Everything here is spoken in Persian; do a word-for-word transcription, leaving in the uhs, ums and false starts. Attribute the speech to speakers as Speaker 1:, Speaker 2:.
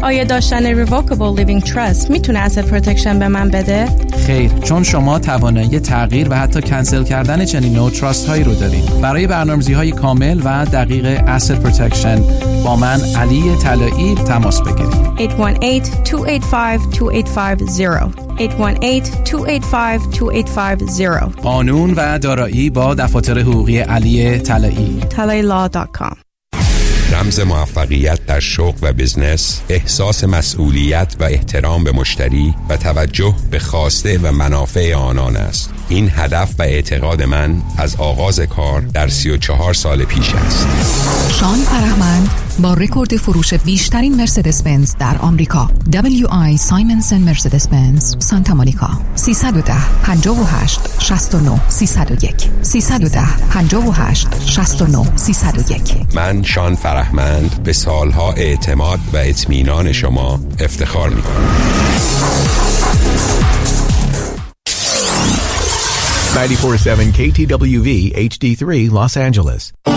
Speaker 1: آیا داشتن Revocable Living Trust میتونه asset protection به من بده؟
Speaker 2: خیر، چون شما توانایی تغییر و حتی کنسل کردن چنین نوع تراست هایی رو دارید. برای برنامه‌ریزی های کامل و دقیق asset protection با من علی طلایی تماس بگیرید.
Speaker 1: هشت یک هشت دو هشت پنج دو هشت پنج صفر هشت یک هشت دو هشت پنج دو هشت پنج صفر
Speaker 2: قانون و دارایی با دفاتر حقوقی علی طلایی.
Speaker 1: طلایی لا دات کام.
Speaker 3: رمز موفقیت در شغل و بزنس احساس مسئولیت و احترام به مشتری و توجه به خواسته و منافع آنان است. این هدف و اعتقاد من از آغاز کار در سی و چهار سال پیش است.
Speaker 4: شان فرهمند با رکورد فروش بیشترین مرسدس بنز در آمریکا، دبلیو آی سایمنسن مرسدس بنز سانتا مونیکا. سیصد و ده پنجاه و هشت شصت و نه سیصد و یک سیصد و ده پنجاه و هشت شصت و نه سیصد و یک.
Speaker 3: من شان فرهمند به سالها اعتماد و اطمینان شما افتخار می‌کنم.
Speaker 5: ninety-four point seven K T W V H D three Los Angeles.